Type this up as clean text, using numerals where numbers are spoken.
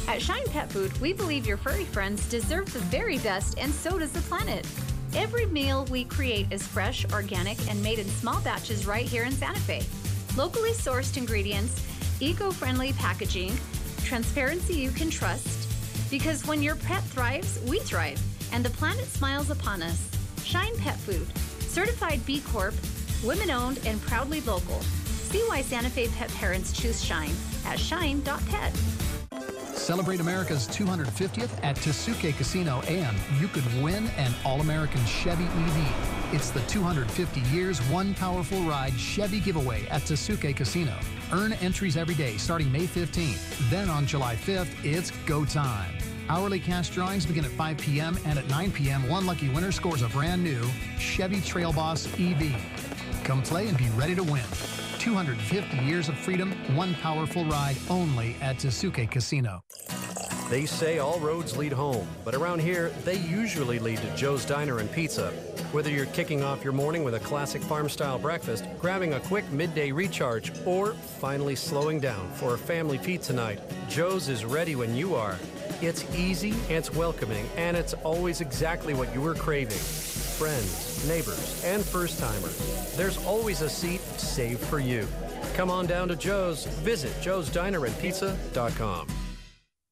At Shine Pet Food, we believe your furry friends deserve the very best, and so does the planet. Every meal we create is fresh, organic, and made in small batches right here in Santa Fe. Locally sourced ingredients, eco-friendly packaging, transparency you can trust. Because when your pet thrives, we thrive, and the planet smiles upon us. Shine Pet Food, certified B Corp, women-owned and proudly local. See why Santa Fe pet parents choose Shine at shine.pet. Celebrate America's 250th at Tasuke Casino, and you could win an All-American Chevy EV. It's the 250 Years One Powerful Ride Chevy giveaway at Tasuke Casino. Earn entries every day starting May 15th. Then on July 5th, it's go time. Hourly cash drawings begin at 5 p.m. and at 9 p.m. one lucky winner scores a brand new Chevy Trail Boss EV. Come play and be ready to win. 250 years of freedom, one powerful ride only at Tasuke Casino. They say all roads lead home, but around here, they usually lead to Joe's Diner and Pizza. Whether you're kicking off your morning with a classic farm-style breakfast, grabbing a quick midday recharge, or finally slowing down for a family pizza night, Joe's is ready when you are. It's easy, it's welcoming, and it's always exactly what you were craving. Friends, neighbors, and first-timers. There's always a seat saved for you. Come on down to Joe's. Visit joesdinerandpizza.com.